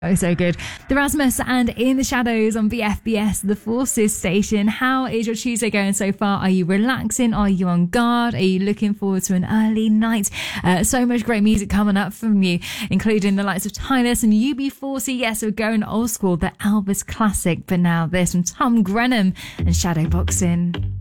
Oh, so good. The Rasmus and In the Shadows on BFBS, the Forces station. How is your Tuesday going so far? Are you relaxing? Are you on guard? Are you looking forward to an early night? So much great music coming up from you, including the likes of Tylus and UB40. Yes, we're going old school, the Elvis classic. But now there's some Tom Grennan and Shadowboxing.